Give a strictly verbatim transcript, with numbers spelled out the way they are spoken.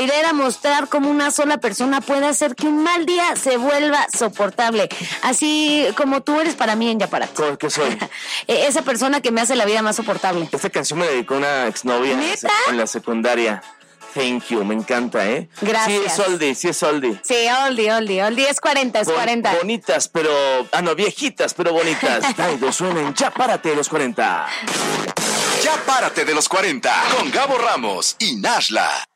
querer a mostrar cómo una sola persona puede hacer que un mal día se vuelva soportable. Así como tú eres para mí en Yaparat. ¿Qué soy? Esa persona que me hace la vida más soportable. Esta canción me dedicó una exnovia ¿Neta? en la secundaria. Thank you, me encanta, ¿eh? Gracias. Sí es oldie, sí es oldie. Sí, oldie, oldie, oldie es cuarenta, es Bon- cuarenta. Bonitas, pero... Ah, no, viejitas, pero bonitas. Daido suenen Ya Párate de los cuarenta. Ya Párate de los cuarenta con Gabo Ramos y Nashla.